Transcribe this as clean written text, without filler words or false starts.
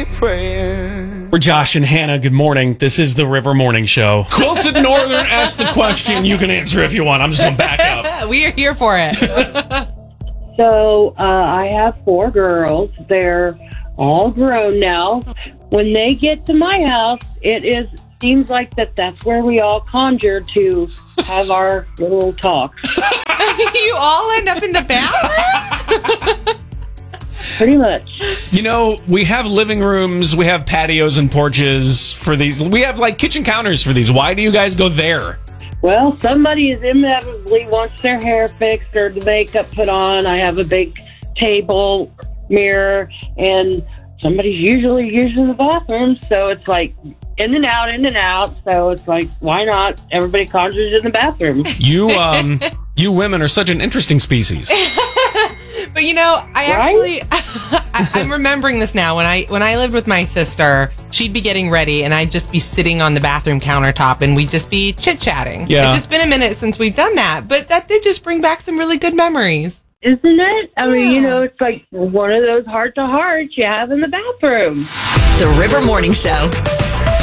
be praying. We're Josh and Hannah. Good morning. This is the River Morning Show. Quilted Northern asked the question. You can answer if you want. I'm just going to back up. We are here for it. So I have 4 girls. They're all grown now. When they get to my house, seems like that's where we all conjure to have our little talk. You all end up in the bathroom? Pretty much. You know, we have living rooms, we have patios and porches for these. We have like kitchen counters for these. Why do you guys go there? Well, somebody is inevitably wants their hair fixed or the makeup put on. I have a big table, mirror, and somebody's usually using the bathroom. So it's like in and out. So it's like, why not? Everybody conjures in the bathroom. You women are such an interesting species. But you know, I'm remembering this now. When I lived with my sister, she'd be getting ready, and I'd just be sitting on the bathroom countertop, and we'd just be chit-chatting. Yeah. It's just been a minute since we've done that, but that did just bring back some really good memories. Isn't it? I mean, it's like one of those heart-to-hearts you have in the bathroom. The River Morning Show.